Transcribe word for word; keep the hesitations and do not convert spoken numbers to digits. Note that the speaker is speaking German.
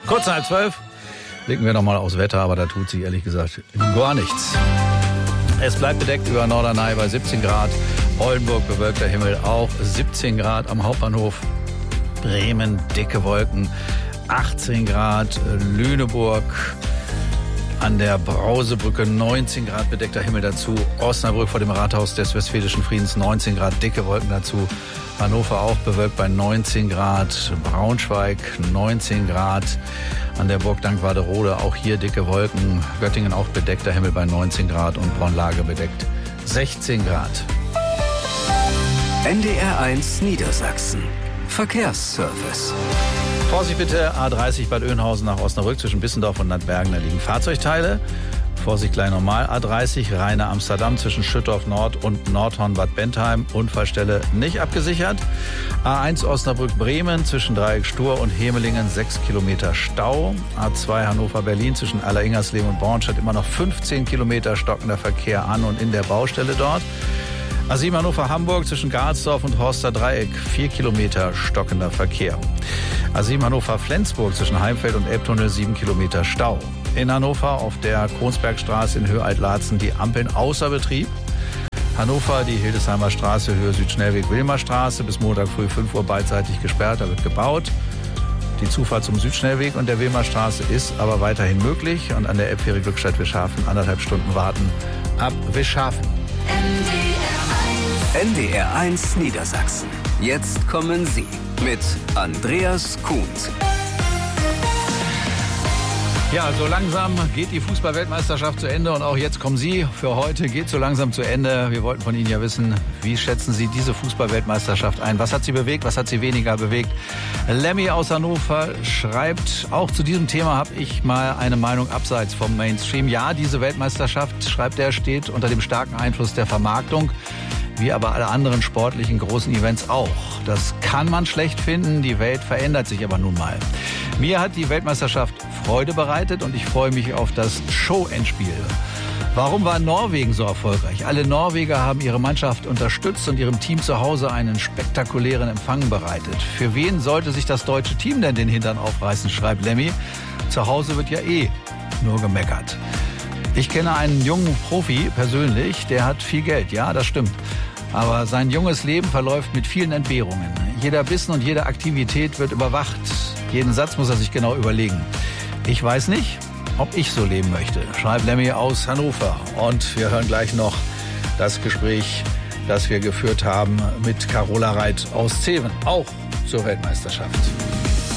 Kurz nach halb zwölf blicken wir nochmal aufs Wetter, aber da tut sich ehrlich gesagt gar nichts. Es bleibt bedeckt über Norderney bei siebzehn Grad. Oldenburg bewölkter Himmel auch siebzehn Grad am Hauptbahnhof. Bremen dicke Wolken achtzehn Grad. Lüneburg an der Brausebrücke neunzehn Grad bedeckter Himmel dazu. Osnabrück vor dem Rathaus des Westfälischen Friedens neunzehn Grad dicke Wolken dazu. Hannover auch bewölkt bei neunzehn Grad. Braunschweig neunzehn Grad. An der Burg Dankwarderode auch hier dicke Wolken. Göttingen auch bedeckter Himmel bei neunzehn Grad und Braunlage bedeckt sechzehn Grad. N D R eins Niedersachsen. Verkehrsservice. Vorsicht bitte, A dreißig Bad Oeynhausen nach Osnabrück zwischen Bissendorf und Landbergen, da liegen Fahrzeugteile. Vorsicht gleich normal, A dreißig Rheine Amsterdam zwischen Schüttorf Nord und Nordhorn Bad Bentheim, Unfallstelle nicht abgesichert. A eins Osnabrück Bremen zwischen Dreieck Stur und Hemelingen sechs Kilometer Stau. A zwei Hannover Berlin zwischen Alleringersleben und Bornstedt immer noch fünfzehn Kilometer stockender Verkehr an und in der Baustelle dort. A sieben Hannover Hamburg zwischen Garsdorf und Horster Dreieck vier Kilometer stockender Verkehr. A sieben Hannover Flensburg zwischen Heimfeld und Elbtunnel sieben Kilometer Stau. In Hannover auf der Kronsbergstraße in Höhe Alt-Laatzen die Ampeln außer Betrieb. Hannover die Hildesheimer Straße Höhe Südschnellweg Wilmerstraße bis Montag früh fünf Uhr beidseitig gesperrt, da wird gebaut. Die Zufahrt zum Südschnellweg und der Wilmerstraße ist aber weiterhin möglich und an der Elbfähre Glückstadt Wischhafen anderthalb Stunden warten ab Wischhafen. N D R eins Niedersachsen. Jetzt kommen Sie mit Andreas Kuhns. Ja, so langsam geht die Fußball-Weltmeisterschaft zu Ende und auch jetzt kommen Sie. Für heute geht so langsam zu Ende. Wir wollten von Ihnen ja wissen, wie schätzen Sie diese Fußball-Weltmeisterschaft ein? Was hat sie bewegt, was hat sie weniger bewegt? Lemmy aus Hannover schreibt, auch zu diesem Thema habe ich mal eine Meinung abseits vom Mainstream. Ja, diese Weltmeisterschaft, schreibt er, steht unter dem starken Einfluss der Vermarktung. Wie aber alle anderen sportlichen großen Events auch. Das kann man schlecht finden, die Welt verändert sich aber nun mal. Mir hat die Weltmeisterschaft Freude bereitet und ich freue mich auf das Show-Endspiel. Warum war Norwegen so erfolgreich? Alle Norweger haben ihre Mannschaft unterstützt und ihrem Team zu Hause einen spektakulären Empfang bereitet. Für wen sollte sich das deutsche Team denn den Hintern aufreißen, schreibt Lemmy. Zu Hause wird ja eh nur gemeckert. Ich kenne einen jungen Profi persönlich, der hat viel Geld, ja, das stimmt. Aber sein junges Leben verläuft mit vielen Entbehrungen. Jeder Bissen und jede Aktivität wird überwacht. Jeden Satz muss er sich genau überlegen. Ich weiß nicht, ob ich so leben möchte, schreibt Lemmy aus Hannover. Und wir hören gleich noch das Gespräch, das wir geführt haben mit Carola Reit aus Zeven, auch zur Weltmeisterschaft.